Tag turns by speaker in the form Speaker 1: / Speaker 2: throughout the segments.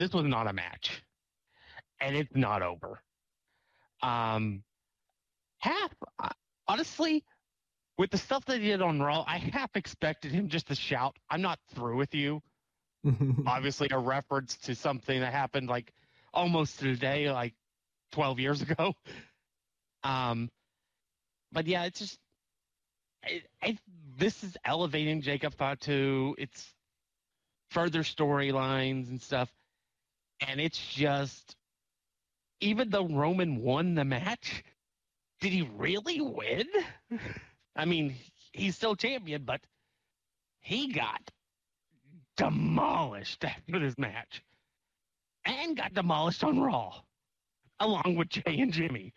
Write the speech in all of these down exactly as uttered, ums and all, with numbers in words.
Speaker 1: this was not a match, and it's not over. Um, half uh, honestly, with the stuff that he did on Raw, I half expected him just to shout, "I'm not through with you." Obviously, a reference to something that happened like almost today, like twelve years ago. Um, but yeah, it's just I, I, this is elevating Jacob Fatu. It's further storylines and stuff, and it's just, even though Roman won the match, did he really win? I mean, he's still champion, but he got demolished after this match, and got demolished on Raw, along with Jay and Jimmy.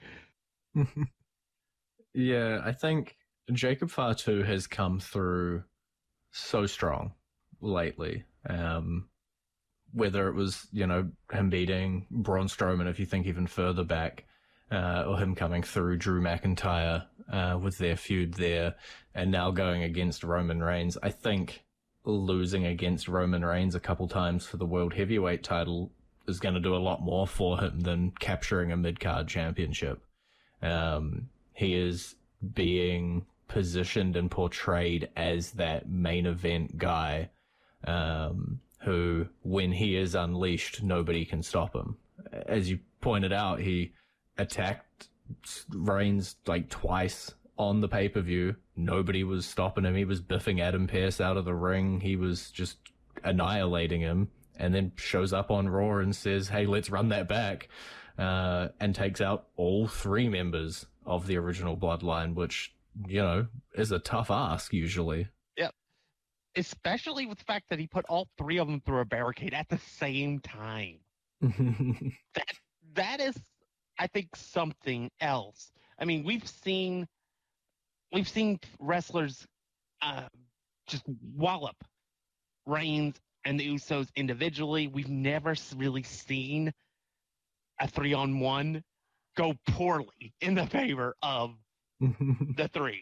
Speaker 2: Yeah, I think Jacob Fatu has come through so strong lately. Um, whether it was, you know, him beating Braun Strowman, if you think even further back, uh, or him coming through Drew McIntyre uh, with their feud there, and now going against Roman Reigns. I think losing against Roman Reigns a couple times for the World Heavyweight title is going to do a lot more for him than capturing a mid-card championship. Um, he is being positioned and portrayed as that main event guy, um, who, when he is unleashed, nobody can stop him. As you pointed out, he attacked Reigns like twice on the pay-per-view. Nobody was stopping him. He was biffing Adam Pearce out of the ring. He was just annihilating him, and then shows up on Raw and says, hey, let's run that back, uh, and takes out all three members of the original Bloodline, which, you know, is a tough ask usually.
Speaker 1: Yeah. Especially with the fact that he put all three of them through a barricade at the same time. that That is, I think, something else. I mean, we've seen we've seen wrestlers uh, just wallop Reigns and the Usos individually. We've never really seen a three-on-one go poorly in the favor of the three.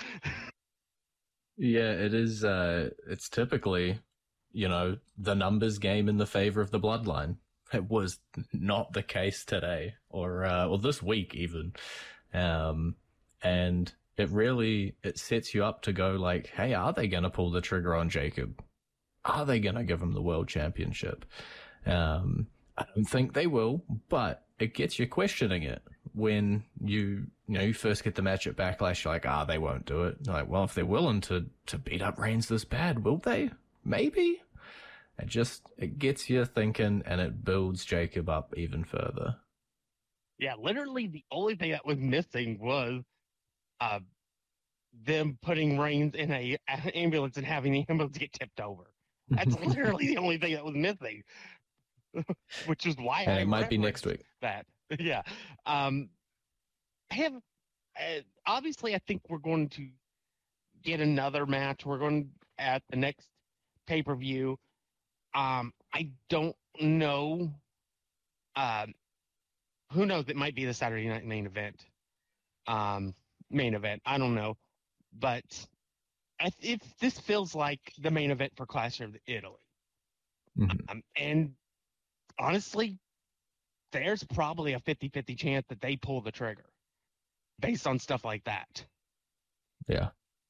Speaker 2: Yeah, it is. Uh, it's typically, you know, the numbers game in the favor of the Bloodline. It was not the case today, or uh, or this week even, um, and it really it sets you up to go like, hey, are they going to pull the trigger on Jacob? Are they going to give him the world championship? Um, I don't think they will, but it gets you questioning it when you you know you first get the match at Backlash. You're like, ah, they won't do it. You're like, well, if they're willing to to beat up Reigns this bad, will they? Maybe. It just, it gets you thinking, and it builds Jacob up even further.
Speaker 1: Yeah, literally the only thing that was missing was uh, them putting Reigns in a, an ambulance and having the ambulance get tipped over. That's literally the only thing that was missing, which is why
Speaker 2: and
Speaker 1: I
Speaker 2: it might be next week.
Speaker 1: That, yeah. Um, I have, uh, obviously, I think we're going to get another match. We're going at the next pay-per-view. Um, I don't know. Um, who knows? It might be the Saturday night main event. Um, main event. I don't know. But I, if this feels like the main event for Clash of Italy.
Speaker 2: Mm-hmm.
Speaker 1: Um, and honestly, there's probably a fifty-fifty chance that they pull the trigger based on stuff like that.
Speaker 2: Yeah.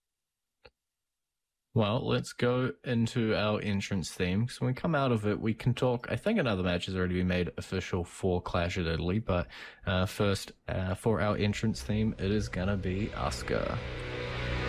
Speaker 2: Well, let's go into our entrance theme. So when we come out of it, we can talk. I think another match has already been made official for Clash at Italy, but uh, first, uh, for our entrance theme, it is going to be Asuka.